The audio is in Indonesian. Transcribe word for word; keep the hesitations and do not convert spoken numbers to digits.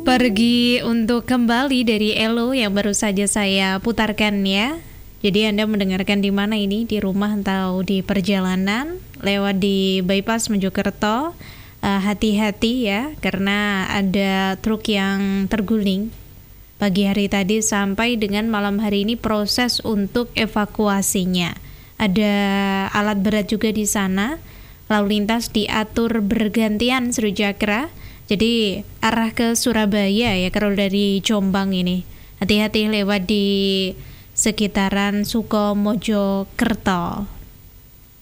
Pergi untuk kembali dari Elo yang baru saja saya putarkan ya. Jadi Anda mendengarkan di mana ini? Di rumah atau di perjalanan? Lewat di bypass Mojokerto. Uh, hati-hati ya, karena ada truk yang terguling pagi hari tadi sampai dengan malam hari ini proses untuk evakuasinya. Ada alat berat juga di sana. Lalu lintas diatur bergantian Sriwijaya. Jadi arah ke Surabaya ya kalau dari Jombang ini. Hati-hati lewat di sekitaran Sukomojokerto.